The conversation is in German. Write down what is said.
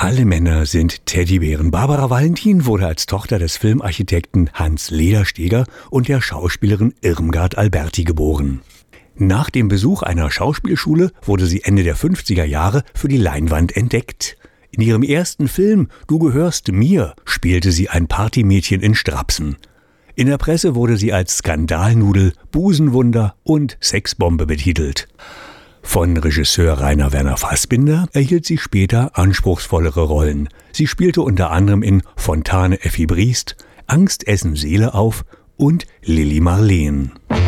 Alle Männer sind Teddybären. Barbara Valentin wurde als Tochter des Filmarchitekten Hans Ledersteger und der Schauspielerin Irmgard Alberti geboren. Nach dem Besuch einer Schauspielschule wurde sie Ende der 50er Jahre für die Leinwand entdeckt. In ihrem ersten Film »Du gehörst mir« spielte sie ein Partymädchen in Strapsen. In der Presse wurde sie als Skandalnudel, Busenwunder und Sexbombe betitelt. Von Regisseur Rainer Werner Fassbinder erhielt sie später anspruchsvollere Rollen. Sie spielte unter anderem in Fontane Effi Briest, Angst essen Seele auf und Lili Marleen.